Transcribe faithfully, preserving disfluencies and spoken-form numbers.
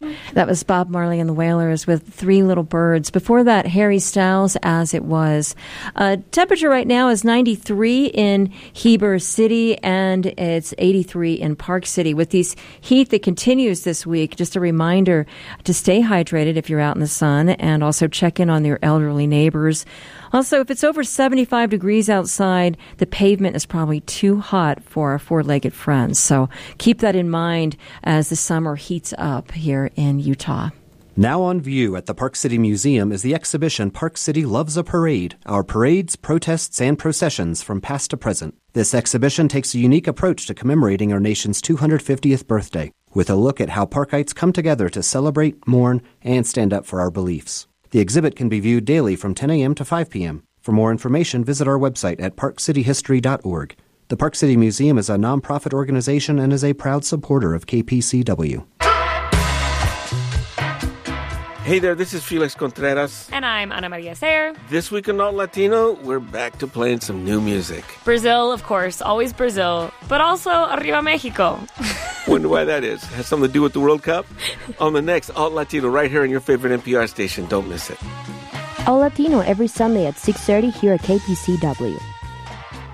That was Bob Marley and the Wailers with Three Little Birds. Before that, Harry Styles, As It Was. Uh, temperature right now is ninety-three in Heber City, and it's eighty-three in Park City. With these heat that continues this week, just a reminder to stay hydrated if you're out in the sun, and also check in on your elderly neighbors. Also, if it's over seventy-five degrees outside, the pavement is probably too hot for our four-legged friends. So keep that in mind as the summer heats up here in Utah. Now on view at the Park City Museum is the exhibition Park City Loves a Parade, our parades, protests, and processions from past to present. This exhibition takes a unique approach to commemorating our nation's two hundred fiftieth birthday, with a look at how Parkites come together to celebrate, mourn, and stand up for our beliefs. The exhibit can be viewed daily from ten a.m. to five p.m. For more information, visit our website at park city history dot org. The Park City Museum is a nonprofit organization and is a proud supporter of K P C W. Hey there, this is Felix Contreras. And I'm Ana Maria Sayer. This week on Alt Latino, we're back to playing some new music. Brazil, of course, always Brazil, but also Arriba Mexico. Wonder why that is. Has something to do with the World Cup? On the next Alt Latino, right here on your favorite N P R station. Don't miss it. Alt Latino every Sunday at six thirty here at K P C W.